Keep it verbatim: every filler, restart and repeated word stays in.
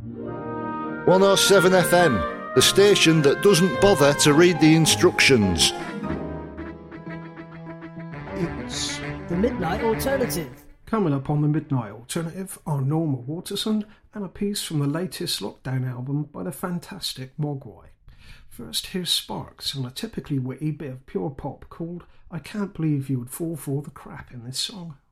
one oh seven F M, the station that doesn't bother to read the instructions. It's the Midnight Alternative. Coming up on the Midnight Alternative are Norma Waterson and a piece from the latest Lockdown album by the fantastic Mogwai. First, here's Sparks on a typically witty bit of pure pop called I Can't Believe You Would Fall For the Crap in this song.